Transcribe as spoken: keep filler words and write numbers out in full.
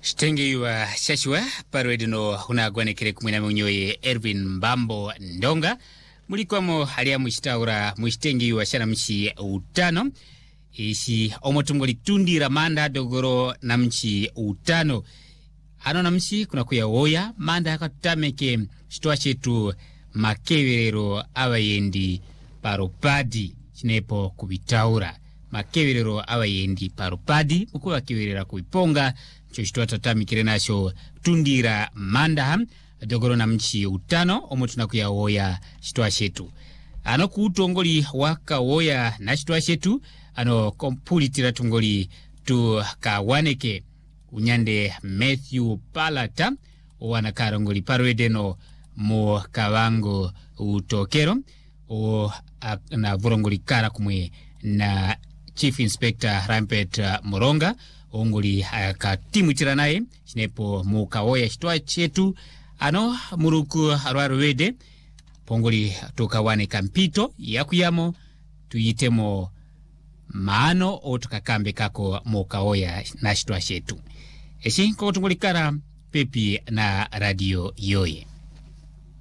Shtengi wa shashwa parwedino unagwanekere kumwina mwenyoye Ervin Mbambo Ndonga mulikwamo halia mushitaura mushtengi wa shana mchi utano ishi omotungoli tundi ramanda dogoro na mchi utano ano na mchi kuna kuya woya manda hakatameke shituwa chetu makewerero awayendi paropadi chinepo kubitaura makewerero awayendi paropadi mkuwa kewerera kuiponga choshituwa tatamikire nasho tundira manda dogoro na mchi utano omo tunakuya woya shituwa shetu ano kuutongoli waka woya na shituwa shetu ano kompulitira tungoli tu kawaneke unyande Matthew Palata wana karongoli parwedeno mo kawango utokero o na vorongoli kara kumwe na Chief Inspector Rampet Moronga ongoli akatimu tiranae chinepo mu kawoya shituwa chetu ano muruku arwarwede pongoli tukawane kampito yakuyamo tuyitemo maano otukakambe kako mokaoya na shituwa shetu eshi kwa tungoli kara pepi na radio yoye.